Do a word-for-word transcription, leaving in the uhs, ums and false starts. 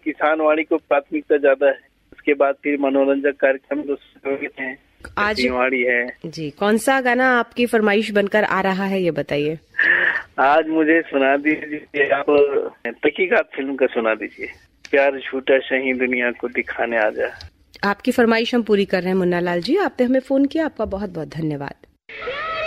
किसान वाणी को प्राथमिकता ज्यादा है, उसके बाद फिर मनोरंजक कार्यक्रम हैं, आज वाणी है जी। कौन सा गाना आपकी फरमाइश बनकर आ रहा है ये बताइए। आज मुझे सुना दीजिए आप तहकीकात फिल्म का सुना दीजिए, प्यार झूठा सही दुनिया को दिखाने आ जा। आपकी फरमाइश हम पूरी कर रहे हैं मुन्ना लाल जी, आपने हमें फोन किया, आपका बहुत बहुत धन्यवाद।